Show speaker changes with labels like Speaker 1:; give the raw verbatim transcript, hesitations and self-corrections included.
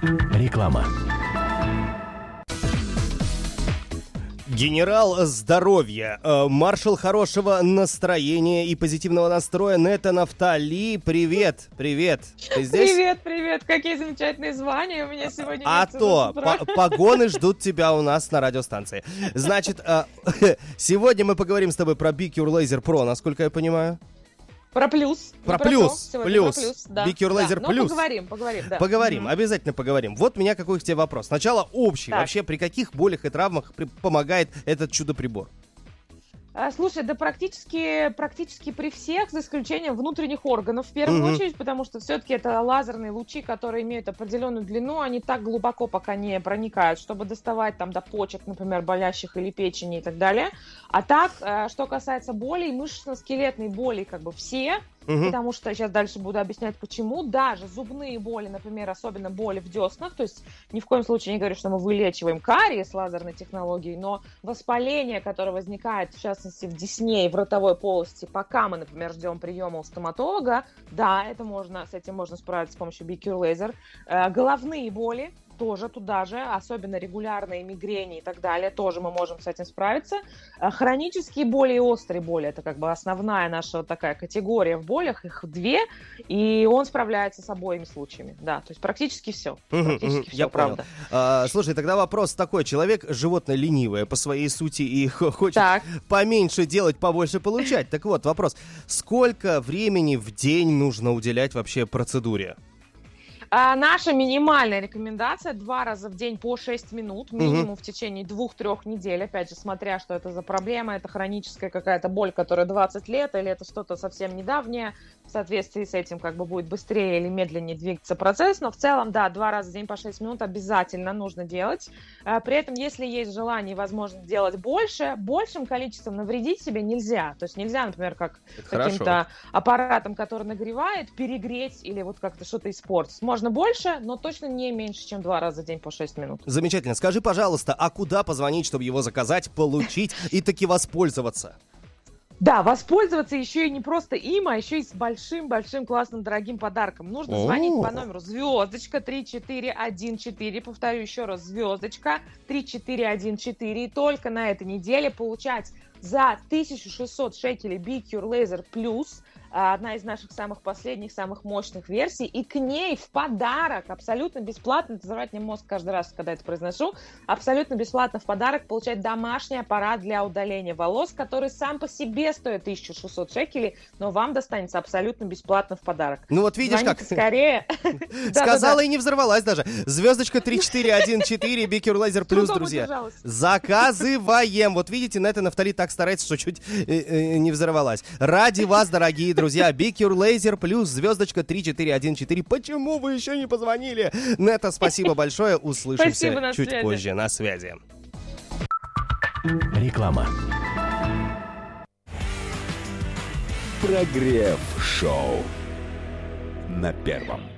Speaker 1: Реклама. Генерал здоровья, э, маршал хорошего настроения и позитивного настроя Нетта Нафтали. Привет, привет. Ты здесь?
Speaker 2: Привет, привет. Какие замечательные звания у меня сегодня.
Speaker 1: А то, по- погоны ждут тебя у нас на радиостанции. Значит, э, сегодня мы поговорим с тобой про Big Your Laser Pro, насколько я понимаю.
Speaker 2: Про плюс.
Speaker 1: Про
Speaker 2: про
Speaker 1: плюс,
Speaker 2: то.
Speaker 1: плюс.
Speaker 2: Про плюс, да.
Speaker 1: Big Your Laser
Speaker 2: да.
Speaker 1: Plus.
Speaker 2: Ну, поговорим, поговорим, да.
Speaker 1: Поговорим,
Speaker 2: Mm-hmm.
Speaker 1: обязательно поговорим. Вот у меня какой к тебе вопрос. Сначала общий.
Speaker 2: Так.
Speaker 1: Вообще, при каких болях и травмах при- помогает этот чудо-прибор?
Speaker 2: А, слушай, да практически, практически при всех, за исключением внутренних органов, в первую
Speaker 1: Мгм.
Speaker 2: очередь, потому что все-таки это лазерные лучи, которые имеют определенную длину, они так глубоко пока не проникают, чтобы доставать там до почек, например, болящих или печени и так далее. А так, э, что касается болей, мышечно-скелетной боли, как бы все,
Speaker 1: Мгм.
Speaker 2: потому что сейчас дальше буду объяснять, почему. Даже зубные боли, например, особенно боли в деснах, то есть ни в коем случае не говорю, что мы вылечиваем кариес лазерной технологией, но воспаление, которое возникает, в частности, в десне и в ротовой полости, пока мы, например, ждем приема у стоматолога, да, это можно, с этим можно справиться с помощью Big Your Laser. Э, головные боли тоже туда же, особенно регулярные мигрени и так далее, тоже мы можем с этим справиться. А Хронические боли и острые боли — это как бы основная наша вот такая категория в болях, их две, и он справляется с обоими случаями, да, то есть практически все,
Speaker 1: Мгм,
Speaker 2: практически
Speaker 1: мгм,
Speaker 2: все,
Speaker 1: я понял.
Speaker 2: правда.
Speaker 1: А, слушай, тогда вопрос такой. Человек животное ленивое по своей сути и х- хочет
Speaker 2: Так.
Speaker 1: поменьше делать, побольше получать. Так вот, вопрос. Сколько времени в день нужно уделять вообще процедуре?
Speaker 2: А наша минимальная рекомендация — два раза в день по шесть минут, минимум в течение двух-трех недель, опять же, смотря, что это за проблема, это хроническая какая-то боль, которая двадцать лет, или это что-то совсем недавнее, в соответствии с этим как бы будет быстрее или медленнее двигаться процесс, но в целом, да, два раза в день по шесть минут обязательно нужно делать. А, При этом, если есть желание и возможность делать больше, большим количеством навредить себе нельзя, то есть нельзя, например, как
Speaker 1: Это
Speaker 2: каким-то
Speaker 1: хорошо.
Speaker 2: аппаратом, который нагревает, перегреть или вот как-то что-то испортить. Можно больше, но точно не меньше, чем два раза в день по шесть минут.
Speaker 1: Замечательно. Скажи, пожалуйста, а куда позвонить, чтобы его заказать, получить и таки воспользоваться?
Speaker 2: Да, воспользоваться еще и не просто им, а еще и с большим-большим классным дорогим подарком. Нужно
Speaker 1: О.
Speaker 2: звонить по номеру звездочка три четыре один четыре, повторю еще раз, звездочка три четыре один четыре, и только на этой неделе получать за тысячу шестьсот шекелей Big Your Laser Plus, одна из наших самых последних, самых мощных версий, и к ней в подарок, абсолютно бесплатно, это взрывает мне мозг каждый раз, когда это произношу, абсолютно бесплатно в подарок получать домашний аппарат для удаления волос, который сам по себе стоит тысячу шестьсот шекелей, но вам достанется абсолютно бесплатно в подарок.
Speaker 1: Ну вот видишь,
Speaker 2: Звоните
Speaker 1: как
Speaker 2: скорее.
Speaker 1: сказала и не взорвалась даже. Звездочка три четыре один четыре, Big Your Laser Plus,
Speaker 2: Трудом
Speaker 1: друзья.
Speaker 2: удержалась.
Speaker 1: Заказываем. Вот видите, Нетта Нафтали так старается, что чуть э, э, не взорвалась. Ради вас, дорогие друзья, Big Your Laser Plus, звездочка три четыре один четыре. Почему вы еще не позвонили? Нетта, спасибо большое. Услышимся
Speaker 2: Спасибо, на
Speaker 1: чуть
Speaker 2: связи.
Speaker 1: позже. На связи.
Speaker 3: Реклама. Прогрев шоу на первом.